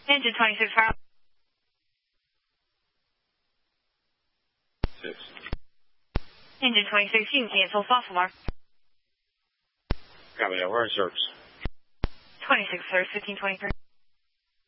Engine 26 fire. 6. Engine 26, you can cancel false alarm. Copy that. Where are service? 26, sir, 1523.